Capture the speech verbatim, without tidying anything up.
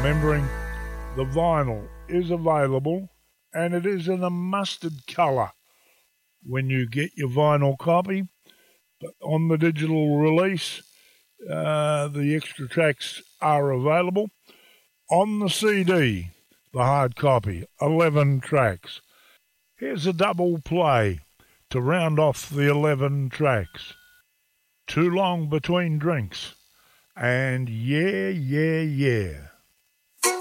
Remembering the vinyl is available and it is in a mustard colour when you get your vinyl copy. But on the digital release, uh, the extra tracks are available. On the C D, the hard copy, eleven tracks. Here's a double play to round off the eleven tracks. Too Long Between Drinks and Yeah, Yeah, Yeah.